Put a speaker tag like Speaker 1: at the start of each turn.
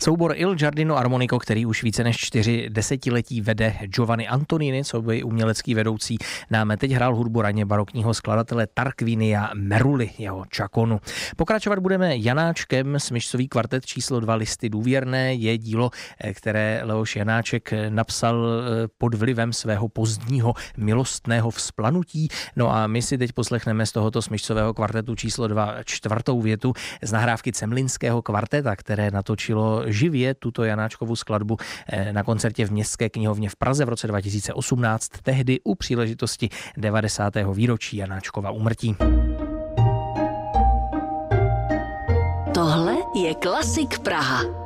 Speaker 1: Soubor Il Giardino Armonico, který už více než 4 desetiletí vede Giovanni Antonini, co by umělecký vedoucí, nám teď hrál hudbu raně barokního skladatele Tarquinia Merulli, jeho Čakonu. Pokračovat budeme Janáčkem. Smyčcový kvartet číslo 2 Listy důvěrné je dílo, které Leoš Janáček napsal pod vlivem svého pozdního milostného vzplanutí. No a my si teď poslechneme z tohoto smyčcového kvartetu číslo 2 čtvrtou větu z nahrávky Cemlinského kvarteta, které natočilo živě tuto Janáčkovu skladbu na koncertě v Městské knihovně v Praze v roce 2018, tehdy u příležitosti 90. výročí Janáčkova úmrtí.
Speaker 2: Tohle je Klasik Praha.